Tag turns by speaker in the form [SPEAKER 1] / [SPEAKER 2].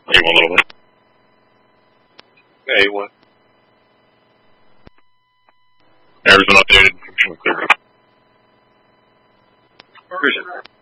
[SPEAKER 1] A1 little bit. A1. Arizona updated. Clear. Cruising.